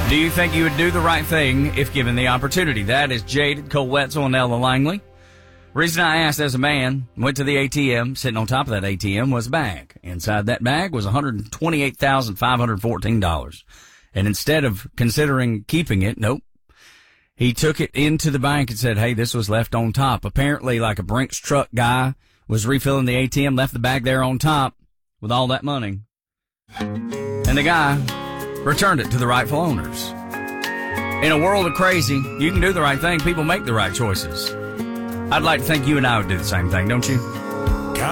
Do you think you would do the right thing if given the opportunity? That is Jade, Cole Wetzel, and Ella Langley. Reason I asked, as a man, went to the ATM, sitting on top of that ATM was a bag. Inside that bag was $128,514. And instead of considering keeping it, nope, he took it into the bank and said, hey, this was left on top. Apparently, like a Brinks truck guy was refilling the ATM, left the bag there on top with all that money. And the guy returned it to the rightful owners. In a world of crazy, you can do the right thing. People make the right choices. I'd like to think you and I would do the same thing, don't you?